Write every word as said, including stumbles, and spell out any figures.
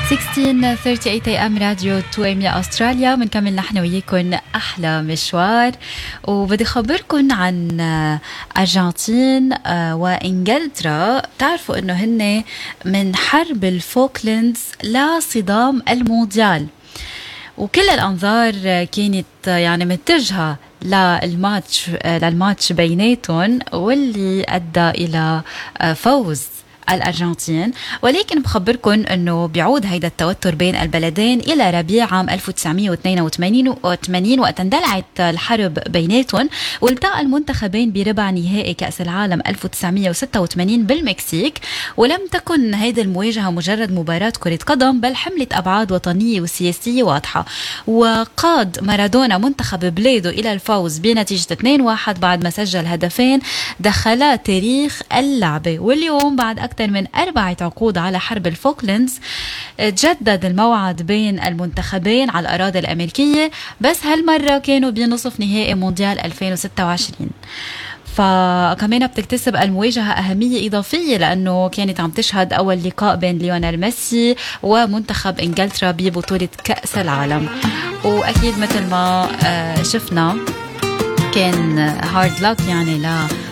ستة عشر ثلاثة وثلاثين ام راديو تو ام يا استراليا. بنكمل نحن وياكم احلى مشوار، وبدي خبركم عن ارجنتين وانجلترا. تعرفوا انه هن من حرب الفوكلندز لصدام المونديال، وكل الانظار كانت يعني متجهه للماتش للماتش بيناتهم، واللي ادى الى فوز الأرجنتين. ولكن بخبركم أنه بيعود هيدا التوتر بين البلدين إلى ربيع عام ألف وتسعمية واثنين وثمانين وقت اندلعت الحرب بيناتهم، والتقى المنتخبين بربع نهائي كأس العالم ألف وتسعمية وستة وثمانين بالمكسيك. ولم تكن هيدا المواجهة مجرد مباراة كرة قدم، بل حملت أبعاد وطنية وسياسية واضحة، وقاد مارادونا منتخب بلاده إلى الفوز بنتيجة اثنين واحد بعد ما سجل هدفين دخلا تاريخ اللعبة. واليوم بعد أكثر من أربعة عقود على حرب الفوكلندز تجدد الموعد بين المنتخبين على الأراضي الأمريكية، بس هالمرة كانوا بنصف نهائي مونديال ألفين وستة وعشرين. فكمان بتكتسب المواجهة أهمية إضافية، لأنه كانت عم تشهد أول لقاء بين ليونيل ميسي ومنتخب إنجلترا ببطولة كأس العالم. وأكيد مثل ما شفنا كان هارد لك يعني لا